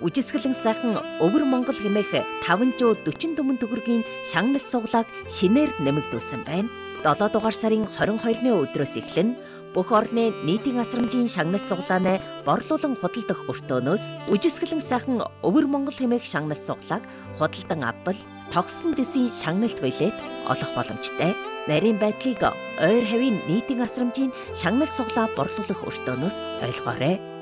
Үжисгэлэн сайхан Өвөр Монгол хэмээх 544 төгрөгийн шагналт сугалааг шинээр нэмэгдүүлсэн байна. 7 дугаар сарын 22-ны өдрөөс эхлэн бүх орны нийтийн асрамжийн шагналт сугалааны борлуулан худалдах өртөөнөөс үжисгэлэн сайхан Өвөр Монгол хэмээх шагналт сугалааг худалдан авбал тогсон дэсийн шагналт билет олох боломжтой. Нарийн байдлыг ойр хавийн нийтийн асрамжийн шагналт сугалаа борлуулах өртөөнөөс ойлгоорой.